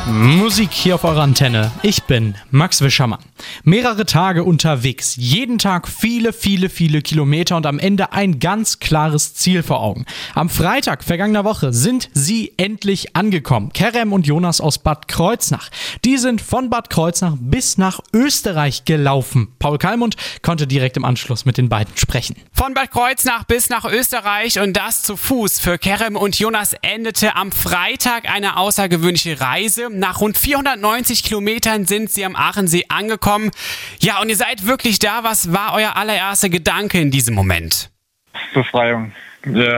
Musik hier auf eurer Antenne. Ich bin Max Wischermann. Mehrere Tage unterwegs, jeden Tag viele Kilometer und am Ende ein ganz klares Ziel vor Augen. Am Freitag vergangener Woche sind sie endlich angekommen. Kerem und Jonas aus Bad Kreuznach. Die sind von Bad Kreuznach bis nach Österreich gelaufen. Paul Kallmund konnte direkt im Anschluss mit den beiden sprechen. Von Bad Kreuznach bis nach Österreich und das zu Fuß. Für Kerem und Jonas endete am Freitag eine außergewöhnliche Reise. Nach rund 490 Kilometern sind sie am Aachensee angekommen. Ja, und ihr seid wirklich da. Was war euer allererster Gedanke in diesem Moment? Befreiung. Ja,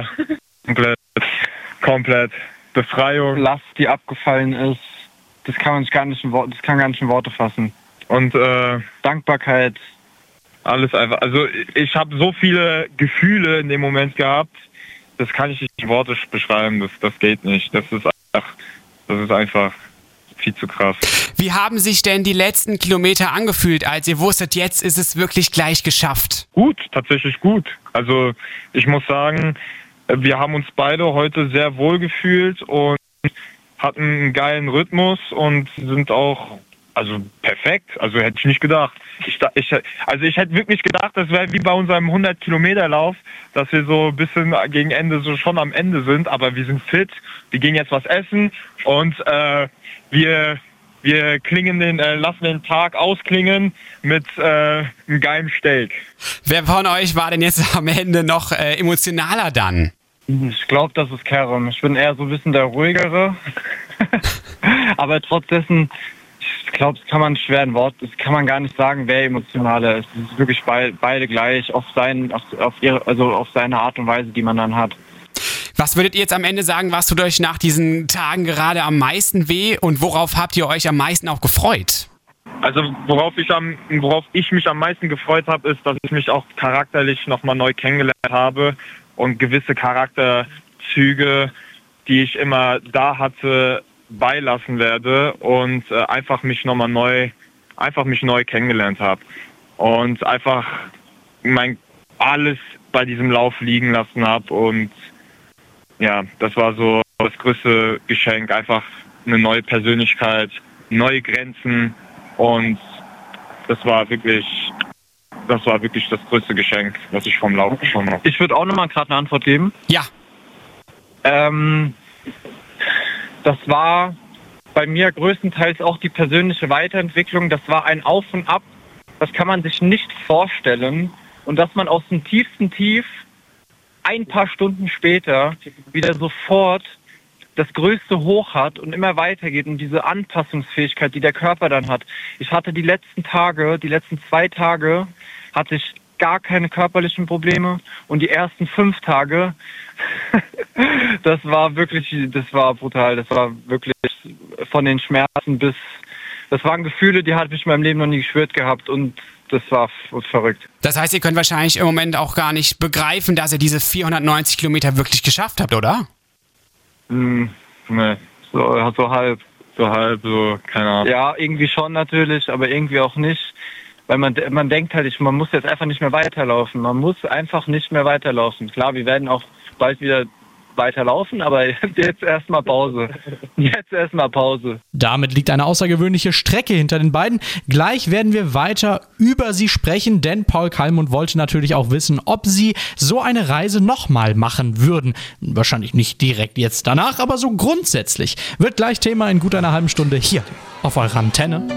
komplett. Befreiung. Last, die abgefallen ist, das kann gar nicht in Worte fassen. Und Dankbarkeit. Alles einfach. Also ich habe so viele Gefühle in dem Moment gehabt, das kann ich nicht in Worte beschreiben. Das geht nicht. Das ist einfach viel zu krass. Wie haben sich denn die letzten Kilometer angefühlt, als ihr wusstet, jetzt ist es wirklich gleich geschafft? Gut, tatsächlich gut. Also ich muss sagen, wir haben uns beide heute sehr wohl gefühlt und hatten einen geilen Rhythmus und sind auch perfekt. Also hätte ich nicht gedacht. Ich hätte wirklich gedacht, das wäre wie bei unserem 100-Kilometer-Lauf, dass wir so ein bisschen gegen Ende so schon am Ende sind, aber wir sind fit. Wir gehen jetzt was essen und wir lassen den Tag ausklingen mit einem geilen Steak. Wer von euch war denn jetzt am Ende noch emotionaler dann? Ich glaube, das ist Kerem. Ich bin eher so ein bisschen der ruhigere. Aber trotz dessen, ich glaube, das kann man schwer in Wort, das kann man gar nicht sagen, wer emotionaler ist. Es ist wirklich beide gleich auf seine Art und Weise, die man dann hat. Was würdet ihr jetzt am Ende sagen, was tut euch nach diesen Tagen gerade am meisten weh und worauf habt ihr euch am meisten auch gefreut? Also worauf ich mich am meisten gefreut habe, ist, dass ich mich auch charakterlich nochmal neu kennengelernt habe und gewisse Charakterzüge, die ich immer da hatte, beilassen werde und einfach mich neu kennengelernt habe und einfach alles bei diesem Lauf liegen lassen habe und ja, das war so das größte Geschenk, einfach eine neue Persönlichkeit, neue Grenzen und das war wirklich das größte Geschenk, was ich vom Lauf bekommen habe. Ich würde auch nochmal gerade eine Antwort geben. Ja. Das war bei mir größtenteils auch die persönliche Weiterentwicklung. Das war ein Auf und Ab, das kann man sich nicht vorstellen. Und dass man aus dem tiefsten Tief ein paar Stunden später wieder sofort das größte Hoch hat und immer weitergeht und diese Anpassungsfähigkeit, die der Körper dann hat. Ich hatte die letzten 2 Tage, hatte ich gar keine körperlichen Probleme und die ersten 5 Tage, das war brutal. Das war wirklich von den Schmerzen das waren Gefühle, die hatte ich in meinem Leben noch nie gespürt gehabt und das war verrückt. Das heißt, ihr könnt wahrscheinlich im Moment auch gar nicht begreifen, dass ihr diese 490 Kilometer wirklich geschafft habt, oder? Nee, so halb, keine Ahnung. Ja, irgendwie schon natürlich, aber irgendwie auch nicht. Weil man denkt halt, man muss jetzt einfach nicht mehr weiterlaufen. Man muss einfach nicht mehr weiterlaufen. Klar, wir werden auch bald wieder weiterlaufen, aber jetzt erstmal Pause. Damit liegt eine außergewöhnliche Strecke hinter den beiden. Gleich werden wir weiter über sie sprechen, denn Paul Kallmund wollte natürlich auch wissen, ob sie so eine Reise nochmal machen würden. Wahrscheinlich nicht direkt jetzt danach, aber so grundsätzlich. Wird gleich Thema in gut einer halben Stunde hier auf eurer Antenne.